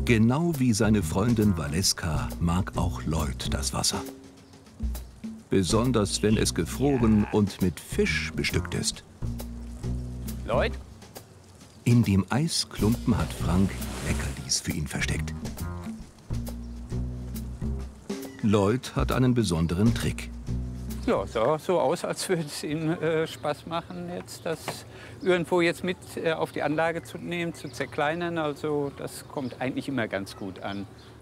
Genau wie seine Freundin Valeska mag auch Lloyd das Wasser. Besonders wenn es gefroren und mit Fisch bestückt ist. Lloyd? In dem Eisklumpen hat Frank Leckerlis für ihn versteckt. Lloyd hat einen besonderen Trick. Ja, sah so aus, als würde es ihm Spaß machen, jetzt das irgendwo jetzt mit auf die Anlage zu nehmen, zu zerkleinern. Also das kommt eigentlich immer ganz gut an.